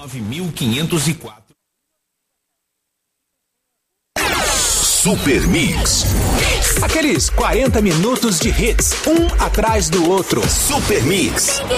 9504. Super Mix. Aqueles 40 minutos de hits, um atrás do outro. Super Mix.